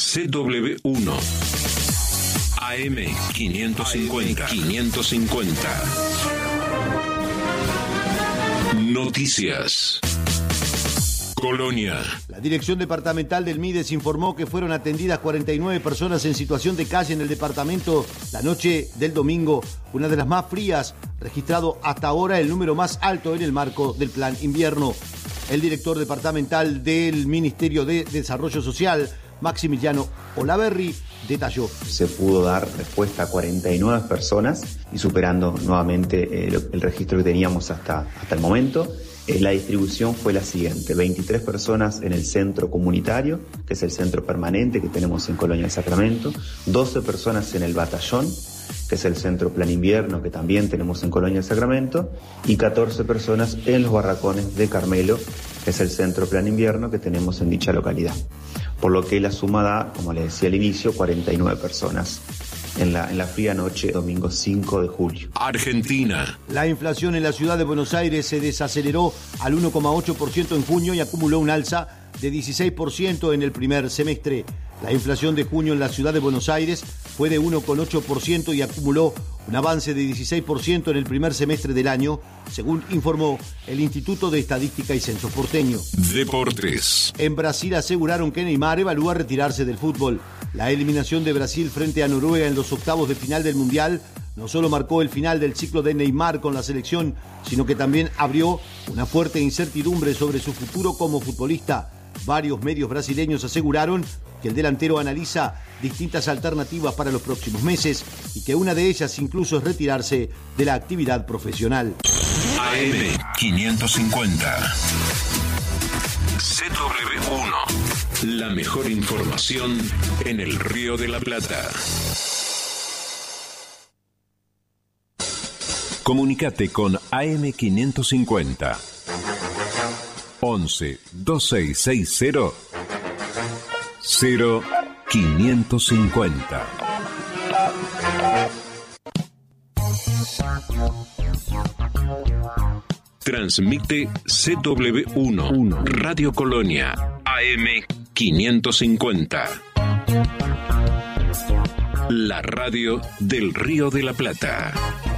CW1 AM 550. Noticias. Colonia. La Dirección Departamental del MIDES informó que fueron atendidas 49 personas en situación de calle en el departamento la noche del domingo, una de las más frías, registrado hasta ahora el número más alto en el marco del Plan Invierno. El director departamental del Ministerio de Desarrollo Social, Maximiliano Olaverri, detalló. Se pudo dar respuesta a 49 personas y superando nuevamente el registro que teníamos hasta el momento. La distribución fue la siguiente: 23 personas en el centro comunitario, que es el centro permanente que tenemos en Colonia del Sacramento, 12 personas en el batallón, que es el centro Plan Invierno que también tenemos en Colonia del Sacramento, y 14 personas en los barracones de Carmelo, que es el centro Plan Invierno que tenemos en dicha localidad. Por lo que la suma da, como les decía al inicio, 49 personas en la fría noche, domingo 5 de julio. Argentina. La inflación en la ciudad de Buenos Aires se desaceleró al 1,8% en junio y acumuló un alza de 16% en el primer semestre. La inflación de junio en la ciudad de Buenos Aires fue de 1,8% y acumuló un avance de 16% en el primer semestre del año, según informó el Instituto de Estadística y Censo porteño. Deportes. En Brasil aseguraron que Neymar evalúa retirarse del fútbol. La eliminación de Brasil frente a Noruega en los octavos de final del Mundial no solo marcó el final del ciclo de Neymar con la selección, sino que también abrió una fuerte incertidumbre sobre su futuro como futbolista. Varios medios brasileños aseguraron que el delantero analiza distintas alternativas para los próximos meses y que una de ellas incluso es retirarse de la actividad profesional. AM 550. CW1. La mejor información en el Río de la Plata. Comunicate con AM 550. 11 2660 0550. Transmite CW1 Radio Colonia AM 550. La radio del Río de la Plata.